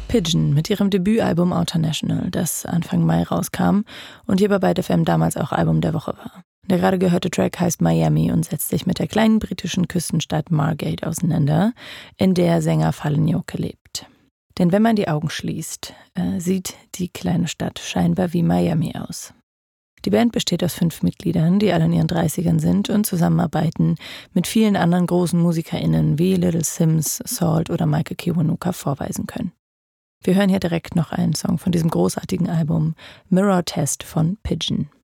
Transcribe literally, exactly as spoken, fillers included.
Pigeon mit ihrem Debütalbum Outer National, das Anfang Mai rauskam und hier bei Byte F M damals auch Album der Woche war. Der gerade gehörte Track heißt Miami und setzt sich mit der kleinen britischen Küstenstadt Margate auseinander, in der Sänger Fallon Yoke lebt. Denn wenn man die Augen schließt, äh, sieht die kleine Stadt scheinbar wie Miami aus. Die Band besteht aus fünf Mitgliedern, die alle in ihren dreißigern sind und zusammenarbeiten mit vielen anderen großen MusikerInnen wie Little Sims, Salt oder Michael Kiwanuka vorweisen können. Wir hören hier direkt noch einen Song von diesem großartigen Album, Mirror Test von Pigeon.